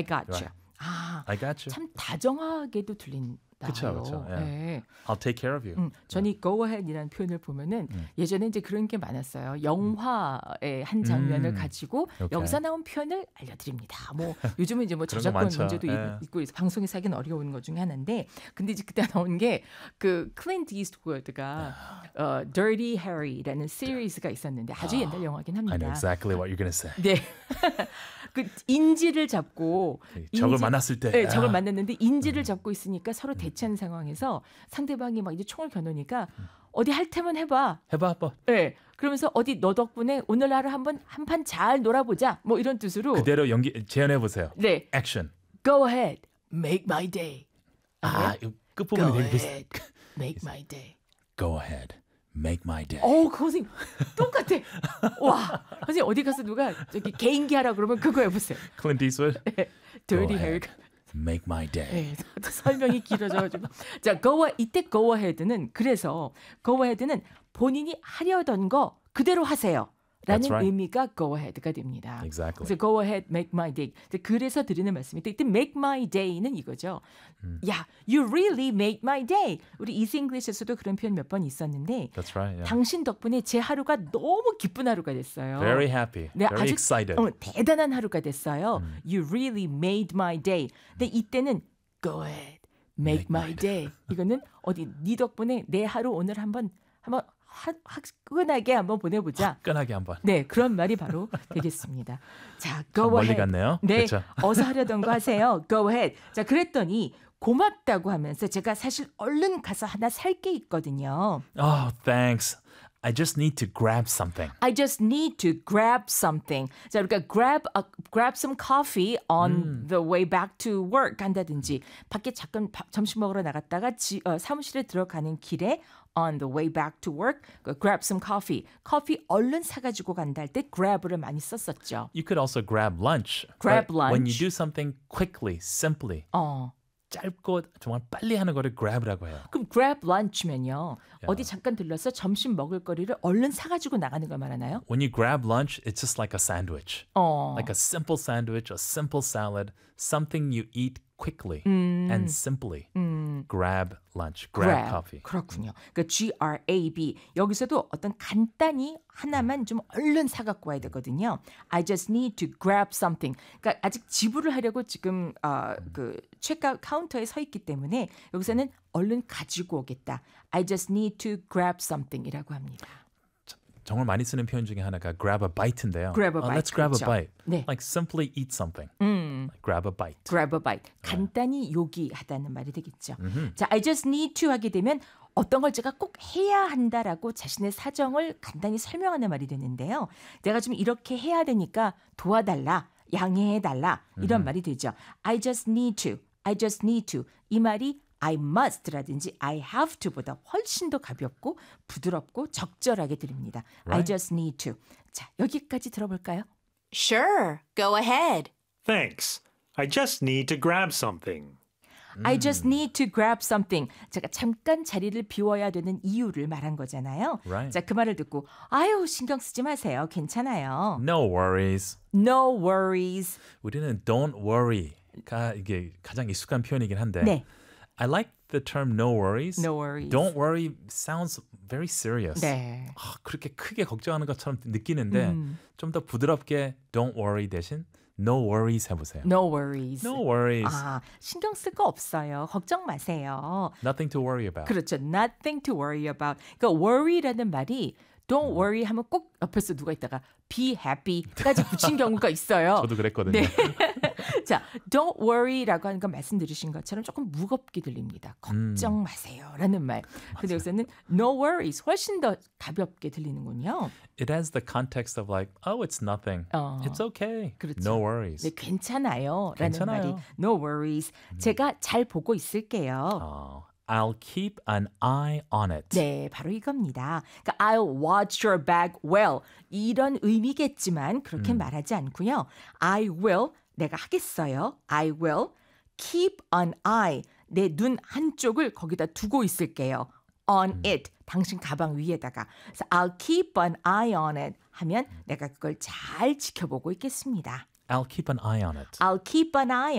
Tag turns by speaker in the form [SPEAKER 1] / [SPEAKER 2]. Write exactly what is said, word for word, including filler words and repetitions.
[SPEAKER 1] got you.
[SPEAKER 2] Right.
[SPEAKER 1] 아,
[SPEAKER 2] I got you.
[SPEAKER 1] 참 다정하게도 들린다.
[SPEAKER 2] 그쵸, 그쵸. Yeah.
[SPEAKER 1] 네.
[SPEAKER 2] I'll take care of you.
[SPEAKER 1] 음, 저는 이 go ahead이라는 표현을 보면은
[SPEAKER 2] 음.
[SPEAKER 1] 예전에 이제 그런 게 많았어요. 영화의 한 장면을
[SPEAKER 2] 음.
[SPEAKER 1] 가지고
[SPEAKER 2] Okay.
[SPEAKER 1] 여기서 나온 표현을 알려드립니다. 뭐 요즘은 이제 뭐
[SPEAKER 2] 그런 거
[SPEAKER 1] 저작권
[SPEAKER 2] 많죠.
[SPEAKER 1] 문제도
[SPEAKER 2] 예.
[SPEAKER 1] 있고 있어 방송에서 하기는 어려운 것 중에 하나인데, 근데 이제 그때 나온 게 그 클린트 이스트우드가 어, Dirty Harry라는 시리즈가 있었는데 아주 옛날 영화긴 합니다.
[SPEAKER 2] I know exactly what you're going to say.
[SPEAKER 1] 네. 그 인지를 잡고
[SPEAKER 2] 적을
[SPEAKER 1] 인지-
[SPEAKER 2] 만났을 때.
[SPEAKER 1] 네, 적을
[SPEAKER 2] 아.
[SPEAKER 1] 만났는데 인지를 잡고 있으니까 서로 대치하는 상황에서 상대방이 막 이제 총을 겨누니까 어디 할 테면 해봐.
[SPEAKER 2] 해봐 한번.
[SPEAKER 1] 네. 그러면서 어디 너 덕분에 오늘 하루 한번 한 판 잘 놀아보자. 뭐 이런 뜻으로.
[SPEAKER 2] 그대로 연기 제안해 보세요.
[SPEAKER 1] 네.
[SPEAKER 2] 액션.
[SPEAKER 1] Go ahead, make my day.
[SPEAKER 2] 아, 이 끝부분이
[SPEAKER 1] Go
[SPEAKER 2] 되게 비슷.
[SPEAKER 1] ahead, make my day.
[SPEAKER 2] Go ahead. Make my day.
[SPEAKER 1] 어, 그 선생님 똑같아. 와, 선생님 어디 가서 누가 저기 개인기 하라 그러면 그거 해보세요.
[SPEAKER 2] 클린트 이스트우드.
[SPEAKER 1] Dirty
[SPEAKER 2] Go
[SPEAKER 1] Harry.
[SPEAKER 2] ahead. Make my day.
[SPEAKER 1] 네, 설명이 길어져가지고. 자, go a- 이때 go ahead는 그래서 go ahead는 본인이 하려던 거 그대로 하세요. 라는
[SPEAKER 2] That's right.
[SPEAKER 1] 의미가 go ahead가 됩니다.
[SPEAKER 2] Exactly.
[SPEAKER 1] 그래서 go ahead, make my day. 그래서 드리는 말씀인데 이때 make my day는 이거죠.
[SPEAKER 2] 음.
[SPEAKER 1] 야, you really made my day. 우리 Easy English에서도 그런 표현 몇 번 있었는데
[SPEAKER 2] That's right. Yeah.
[SPEAKER 1] 당신 덕분에 제 하루가 너무 기쁜 하루가 됐어요.
[SPEAKER 2] Very happy.
[SPEAKER 1] 네,
[SPEAKER 2] Very
[SPEAKER 1] 아주
[SPEAKER 2] excited.
[SPEAKER 1] 어, 대단한 하루가 됐어요.
[SPEAKER 2] 음.
[SPEAKER 1] You really made my day. 근데 이때는 go ahead, make,
[SPEAKER 2] Make
[SPEAKER 1] my
[SPEAKER 2] my
[SPEAKER 1] day. 이거는 어디 네 덕분에 내 하루 오늘 한번 한번 하- 화끈하게 한번 보내보자.
[SPEAKER 2] 끈하게 한번.
[SPEAKER 1] 네, 그런 말이 바로 되겠습니다. 자, go
[SPEAKER 2] 멀리
[SPEAKER 1] ahead.
[SPEAKER 2] 갔네요.
[SPEAKER 1] 네,
[SPEAKER 2] 그쵸?
[SPEAKER 1] 어서 하려던 거 하세요. Go ahead. 자, 그랬더니 고맙다고 하면서 제가 사실 얼른 가서 하나 살 게 있거든요.
[SPEAKER 2] Oh, thanks. I just need to grab something.
[SPEAKER 1] I just need to grab something. 자, 우리가 grab a, grab some coffee on the way back to work 한다든지 밖에 잠깐 바, 점심 먹으러 나갔다가 지, 어, 사무실에 들어가는 길에 on the way back to work, 그 grab some coffee. 커피 얼른 사가지고 간다 할 때 grab를 많이 썼었죠.
[SPEAKER 2] You could also grab lunch.
[SPEAKER 1] Grab
[SPEAKER 2] But When you
[SPEAKER 1] lunch.
[SPEAKER 2] do something quickly, simply,
[SPEAKER 1] 어.
[SPEAKER 2] 짧고 정말 빨리 하는 거를 grab라고 해요.
[SPEAKER 1] 그럼 grab lunch면요. 어디 잠깐 들러서 점심 먹을 거리를 얼른 사가지고 나가는 걸 말하나요?
[SPEAKER 2] When you grab lunch, it's just like a sandwich.
[SPEAKER 1] 어.
[SPEAKER 2] Like a simple sandwich, a simple salad, something you eat quickly and simply. Grab lunch, grab, coffee.
[SPEAKER 1] 그렇군요. 그러니까 G R A B. 여기서도 어떤 간단히 하나만 좀 얼른 사갖고 와야 되거든요. I just need to grab something. 그러니까 아직 지불을 하려고 지금 어, 그 체크아웃 카운터에 서 있기 때문에 여기서는 얼른 가지고 오겠다. I just need to grab something이라고 합니다.
[SPEAKER 2] 정말 많이 쓰는 표현 중에 하나가 grab a bite인데요.
[SPEAKER 1] Grab a
[SPEAKER 2] Uh,
[SPEAKER 1] bite,
[SPEAKER 2] let's grab
[SPEAKER 1] 그렇죠.
[SPEAKER 2] a bite.
[SPEAKER 1] 네.
[SPEAKER 2] Like simply eat something. Like grab a bite.
[SPEAKER 1] grab a bite. 간단히 요기하다는 말이 되겠죠. 자, I just need to 하게 되면 어떤 걸 제가 꼭 해야 한다라고 자신의 사정을 간단히 설명하는 말이 되는데요. 내가 좀 이렇게 해야 되니까 도와달라, 양해해달라 이런 말이 되죠. I just need to, I just need to. 이 말이 I must라든지 I have to보다 훨씬 더 가볍고 부드럽고 적절하게 들립니다. I
[SPEAKER 2] Right.
[SPEAKER 1] just need to. 자, 여기까지 들어볼까요?
[SPEAKER 3] Sure, go ahead.
[SPEAKER 4] Thanks. I just need to grab something.
[SPEAKER 1] I just need to grab something. 제가 잠깐 자리를 비워야 되는 이유를 말한 거잖아요.
[SPEAKER 2] Right.
[SPEAKER 1] 자, 그 말을 듣고 아유 신경 쓰지 마세요. 괜찮아요.
[SPEAKER 2] No worries.
[SPEAKER 1] No worries.
[SPEAKER 2] 우리는 don't worry가 이게 가장 익숙한 표현이긴 한데
[SPEAKER 1] 네.
[SPEAKER 2] I like the term no worries.
[SPEAKER 1] No worries.
[SPEAKER 2] Don't worry sounds very serious.
[SPEAKER 1] 네.
[SPEAKER 2] 아, 그렇게 크게 걱정하는 것처럼 느끼는데
[SPEAKER 1] 음.
[SPEAKER 2] 좀 더 부드럽게 don't worry 대신 no worries 해보세요.
[SPEAKER 1] No worries.
[SPEAKER 2] No worries.
[SPEAKER 1] 아, 신경 쓸 거 없어요. 걱정 마세요.
[SPEAKER 2] Nothing to worry about.
[SPEAKER 1] 그렇죠. Nothing to worry about. 그러니까 worry라는 말이
[SPEAKER 2] 음.
[SPEAKER 1] don't worry 하면 꼭 옆에서 누가 있다가 be happy까지 붙인 경우가 있어요.
[SPEAKER 2] 저도 그랬거든요.
[SPEAKER 1] 네. 자, don't worry라고 하는 건 말씀 들으신 것처럼 조금 무겁게 들립니다. 걱정 마세요라는 말. 근데 여기서는 no worries 훨씬 더 가볍게 들리는군요.
[SPEAKER 2] It has the context of like, oh, it's nothing.
[SPEAKER 1] 어.
[SPEAKER 2] It's okay.
[SPEAKER 1] 그렇죠.
[SPEAKER 2] No worries.
[SPEAKER 1] 네, 괜찮아요. 라는
[SPEAKER 2] 괜찮아요.
[SPEAKER 1] 말이 no worries. 제가 잘 보고 있을게요.
[SPEAKER 2] 어, I'll keep an eye on it.
[SPEAKER 1] 네, 바로 이겁니다. 그러니까 I'll watch your bag well. 이런 의미겠지만 그렇게 말하지 않고요. I will, 내가 하겠어요. I will keep an eye. 내 눈 한쪽을 거기다 두고 있을게요. on it. 당신 가방 위에다가. 그래서 I'll keep an eye on it 하면 내가 그걸 잘 지켜보고 있겠습니다.
[SPEAKER 2] I'll keep an eye on it.
[SPEAKER 1] I'll keep an eye